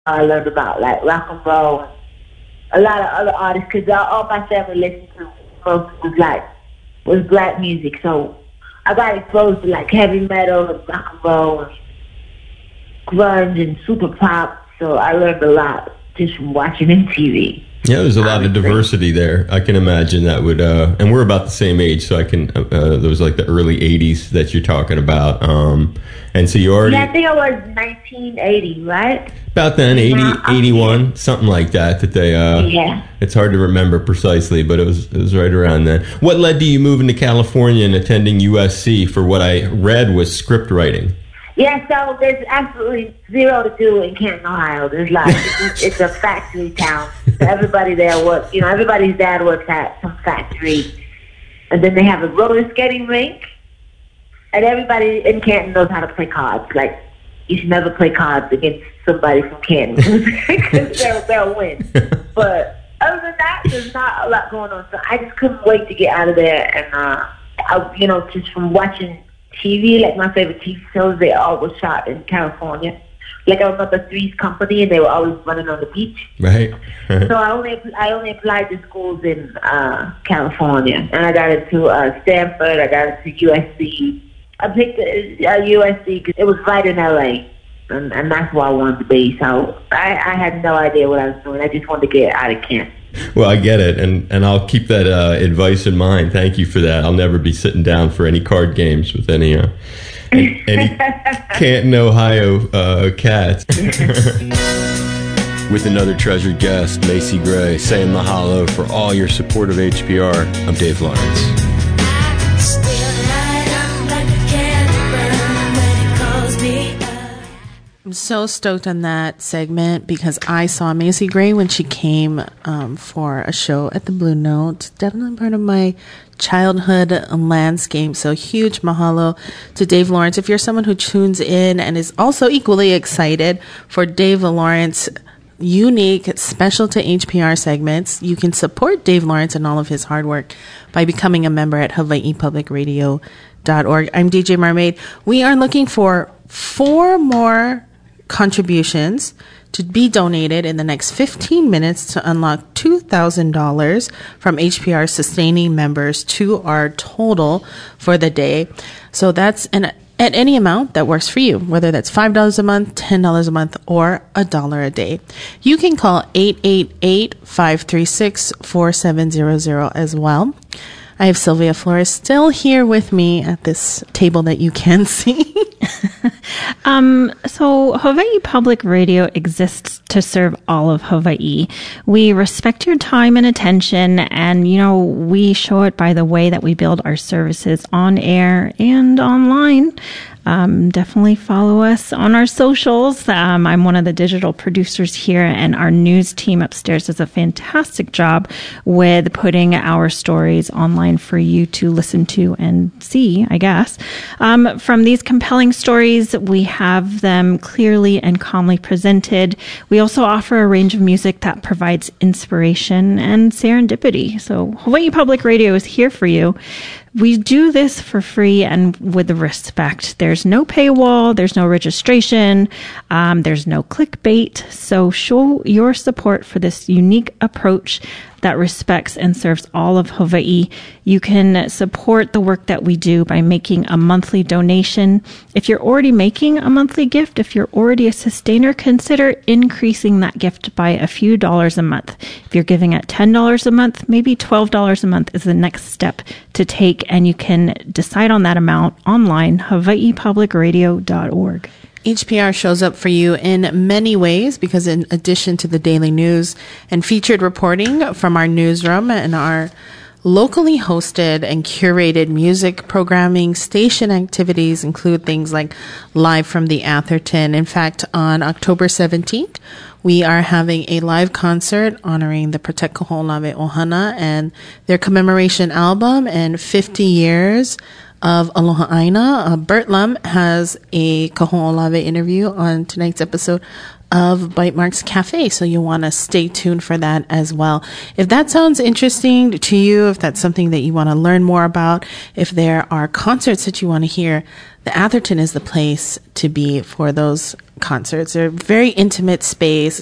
I learned about like rock and roll and a lot of other artists because all my family listened to most was black music. So I got exposed to like heavy metal and rock and roll and grunge and super pop. So I learned a lot just from watching MTV. Yeah, there's a lot of diversity there. I can imagine that would, and we're about the same age, so I can, those like the early 80s that you're talking about. And so you already... Yeah, I think it was 1980, right? About then, 80, 81, something like that they, yeah. It's hard to remember precisely, but it was right around then. What led to you moving to California and attending USC for what I read was script writing? Yeah, so there's absolutely zero to do in Canton, Ohio. There's like, it's a factory town. So everybody there works, everybody's dad works at some factory. And then they have a roller skating rink. And everybody in Canton knows how to play cards. Like, you should never play cards against somebody from Canton because they'll win. But other than that, there's not a lot going on. So I just couldn't wait to get out of there. And, just from watching TV, like my favorite TV shows, they all were shot in California. Like I remember Three's Company, and they were always running on the beach. Right. So I only applied to schools in California, and I got into Stanford. I got into USC. I picked USC because it was right in LA, and that's where I wanted to be. So I had no idea what I was doing. I just wanted to get out of Kent. Well, I get it, and I'll keep that advice in mind. Thank you for that. I'll never be sitting down for any card games with any Canton, Ohio cats. With another treasured guest, Macy Gray, saying mahalo for all your support of HPR. I'm Dave Lawrence. I'm so stoked on that segment because I saw Macy Gray when she came for a show at the Blue Note. Definitely part of my childhood landscape. So huge mahalo to Dave Lawrence. If you're someone who tunes in and is also equally excited for Dave Lawrence unique, special to HPR segments, you can support Dave Lawrence and all of his hard work by becoming a member at HawaiiPublicRadio.org. I'm DJ Mermaid. We are looking for 4 more contributions to be donated in the next 15 minutes to unlock $2,000 from HPR sustaining members to our total for the day. So that's at any amount that works for you, whether that's $5 a month, $10 a month, or $1 a day. You can call 888-536-4700 as well. I have Sylvia Flores still here with me at this table that you can see. So Hawaii Public Radio exists to serve all of Hawaii. We respect your time and attention, and, we show it by the way that we build our services on air and online. Definitely follow us on our socials. I'm one of the digital producers here, and our news team upstairs does a fantastic job with putting our stories online for you to listen to and see, I guess. From these compelling stories, we have them clearly and calmly presented. We also offer a range of music that provides inspiration and serendipity. So Hawaii Public Radio is here for you. We do this for free and with respect. There's no paywall. There's no registration. There's no clickbait. So show your support for this unique approach that respects and serves all of Hawaii. You can support the work that we do by making a monthly donation. If you're already making a monthly gift, if you're already a sustainer, consider increasing that gift by a few dollars a month. If you're giving at $10 a month, maybe $12 a month is the next step to take, and you can decide on that amount online, hawaiipublicradio.org. HPR shows up for you in many ways because in addition to the daily news and featured reporting from our newsroom and our locally hosted and curated music programming, station activities include things like Live from the Atherton. In fact, on October 17th, we are having a live concert honoring the Protect Kaho'olawe Ohana and their commemoration album and 50 years of Aloha Aina. Bert Lum has a Kaho'olawe interview on tonight's episode of Bite Marks Cafe. So you'll want to stay tuned for that as well. If that sounds interesting to you, if that's something that you want to learn more about, if there are concerts that you want to hear, the Atherton is the place to be for those concerts. They're a very intimate space.